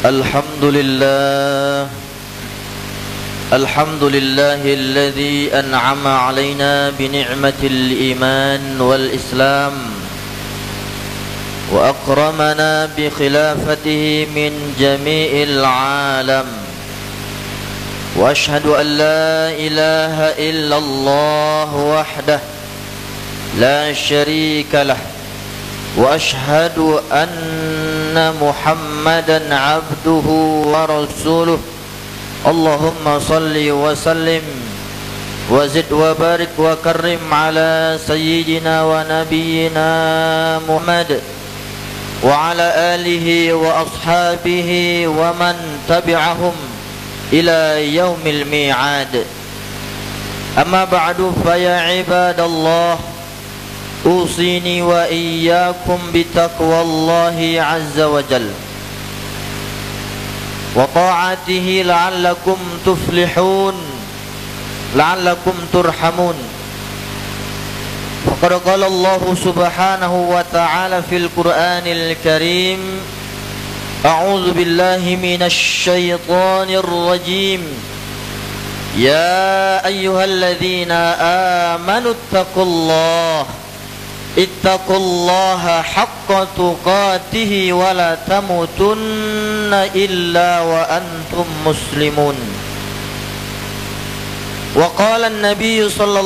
الحمد لله الذي أنعم علينا بنعمة الإيمان والإسلام وأكرمنا بخلافته من جميع العالم، وأشهد أن لا إله إلا الله وحده لا شريك له، وأشهد أن محمدا عبده ورسوله. اللهم صل وسلم وزد وبارك وكرم على سيدنا ونبينا محمد وعلى آله وأصحابه ومن تبعهم إلى يوم الميعاد. أما بعد، فيا عباد الله، أوصيني وإياكم بتقوى الله عز وجل وطاعته لعلكم تفلحون، لعلكم ترحمون. فقد قال الله سبحانه وتعالى في القرآن الكريم: أعوذ بالله من الشيطان الرجيم، يا أيها الذين آمنوا اتقوا الله حق تقاته ولا تموتن إلا وأنتم مسلمون. وقال النبي صلى